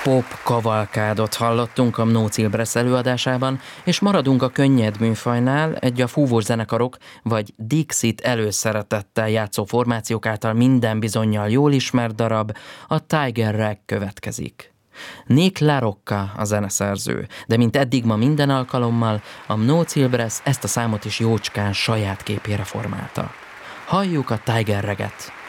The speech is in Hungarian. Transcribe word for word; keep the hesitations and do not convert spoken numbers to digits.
Pop kavalkádot hallottunk a Mnóc Ilbresz előadásában, és maradunk a könnyed műfajnál, egy a fúvós zenekarok vagy Dixit előszeretettel játszó formációk által minden bizonnyal jól ismert darab, a Tiger Rag következik. Nick LaRocca a zeneszerző, de mint eddig ma minden alkalommal, a Mnóc Ilbresz ezt a számot is jócskán saját képére formálta. Halljuk a Tiger Raget!